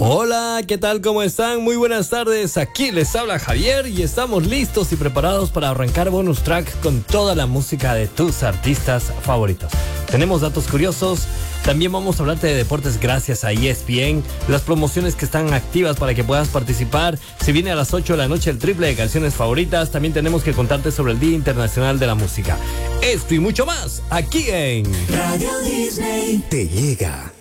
Hola, ¿qué tal? ¿Cómo están? Muy buenas tardes. Aquí les habla Javier y estamos listos y preparados para arrancar bonus track con toda la música de tus artistas favoritos. Tenemos datos curiosos. También vamos a hablarte de deportes gracias a ESPN, las promociones que están activas para que puedas participar. Se viene a las 8 de la noche el triple de canciones favoritas. También tenemos que contarte sobre el Día Internacional de la Música. Esto y mucho más aquí en Radio Disney. Te llega